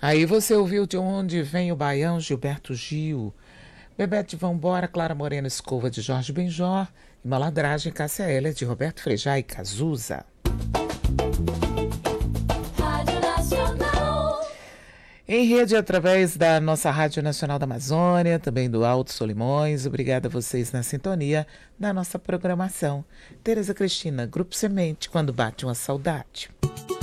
Aí você ouviu De Onde Vem o Baião, Gilberto Gil. Bebete Vambora, Clara Morena Escova, de Jorge Benjor. E Malandragem, Cássia Eller, de Roberto Frejá e Cazuza. Rádio Nacional. Em rede através da nossa Rádio Nacional da Amazônia, também do Alto Solimões. Obrigada a vocês na sintonia da nossa programação. Tereza Cristina, Grupo Semente, Quando Bate uma Saudade.